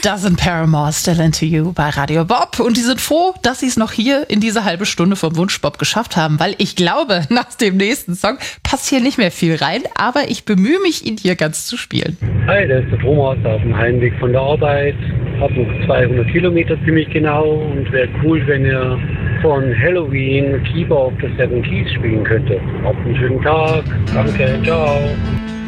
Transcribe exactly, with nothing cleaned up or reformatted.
Das sind Paramore, Still Into You bei Radio Bob. Und die sind froh, dass sie es noch hier in diese halbe Stunde vom Wunsch Bob geschafft haben, weil ich glaube, nach dem nächsten Song passt hier nicht mehr viel rein, aber ich bemühe mich, ihn hier ganz zu spielen. Hi, das ist der Thomas auf dem Heimweg von der Arbeit. Hab noch zweihundert Kilometer ziemlich genau und wäre cool, wenn ihr von Halloween Keeper of the Seven Keys spielen könntet. Habt einen schönen Tag. Danke, ciao.